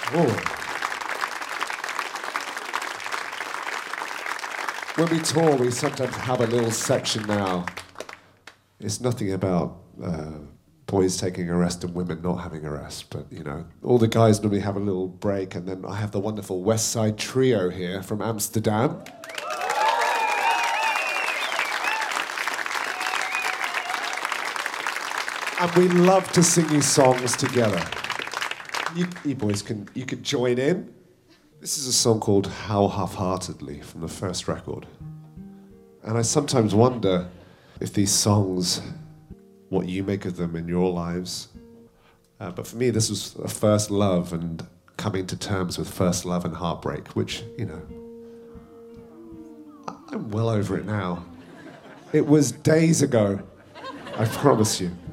Oh. When we tour, we sometimes have a little section now. It's nothing about boys taking a rest and women not having a rest, but you know, all the guys normally have a little break, and then I have the wonderful West Side Trio here from Amsterdam. And we love to sing these songs together. You boys you could join in. This is a song called How Half-Heartedly from the first record. And I sometimes wonder if these songs, what you make of them in your lives. But for me, this was a first love and coming to terms with first love and heartbreak, which, you know, I'm well over it now. It was days ago, I promise you.